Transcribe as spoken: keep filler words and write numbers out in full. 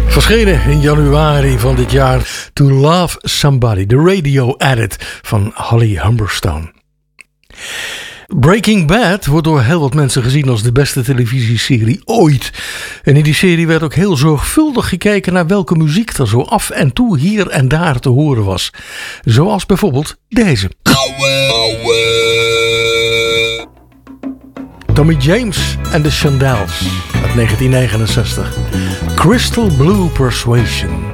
Verschenen in januari van dit jaar, To Love Somebody, de radio edit van Holly Humberstone. Breaking Bad wordt door heel wat mensen gezien als de beste televisieserie ooit. En in die serie werd ook heel zorgvuldig gekeken naar welke muziek er zo af en toe hier en daar te horen was. Zoals bijvoorbeeld deze. Tommy James en de Shondells uit negentien negenenzestig. Crystal Blue Persuasion.